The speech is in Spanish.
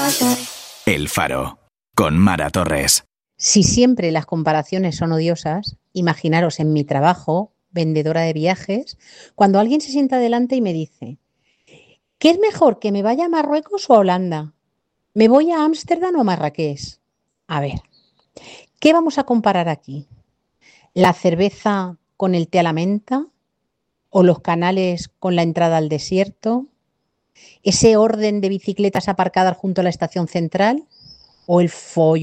El Faro, con Mara Torres. Si siempre las comparaciones son odiosas, imaginaros en mi trabajo, vendedora de viajes, cuando alguien se sienta delante y me dice, ¿qué es mejor, que me vaya a Marruecos o a Holanda? ¿Me voy a Ámsterdam o Marrakech? A ver, ¿qué vamos a comparar aquí? ¿La cerveza con el té a la menta? ¿O los canales con la entrada al desierto? ¿Ese orden de bicicletas aparcadas junto a la estación central? ¿O el follón